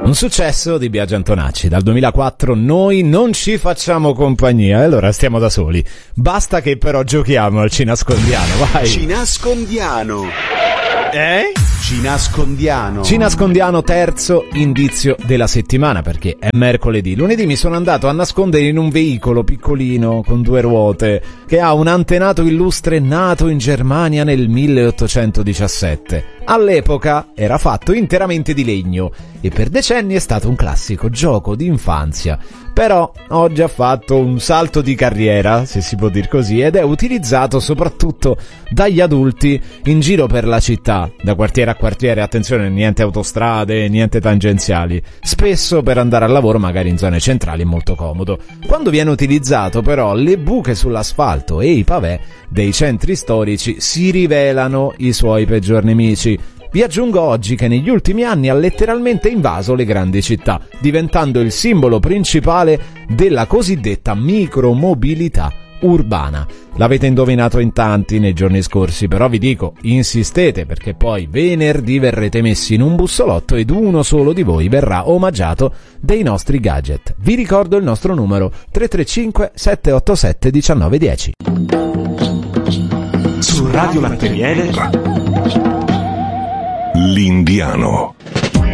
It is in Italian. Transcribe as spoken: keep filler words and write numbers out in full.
Un successo di Biagio Antonacci. Dal duemilaquattro noi non ci facciamo compagnia e allora stiamo da soli. Basta che però giochiamo al Ci nascondiano, vai. Ci nascondiano. Eh? Ci nascondiano. Ci nascondiano, terzo indizio della settimana, perché è mercoledì. Lunedì mi sono andato a nascondere in un veicolo piccolino con due ruote che ha un antenato illustre nato in Germania nel milleottocentodiciassette. All'epoca era fatto interamente di legno e per decenni è stato un classico gioco di infanzia. Però oggi ha fatto un salto di carriera, se si può dir così, ed è utilizzato soprattutto dagli adulti in giro per la città, da quartiere a quartiere. Attenzione, niente autostrade, niente tangenziali, spesso per andare al lavoro magari in zone centrali è molto comodo. Quando viene utilizzato però le buche sull'asfalto e i pavè dei centri storici si rivelano i suoi peggior nemici. Vi aggiungo oggi che negli ultimi anni ha letteralmente invaso le grandi città, diventando il simbolo principale della cosiddetta micromobilità urbana. L'avete indovinato in tanti nei giorni scorsi, però vi dico, insistete, perché poi venerdì verrete messi in un bussolotto ed uno solo di voi verrà omaggiato dei nostri gadget. Vi ricordo il nostro numero tre tre cinque sette otto sette uno nove uno zero. Su Radio Latte Miele L'Indiano.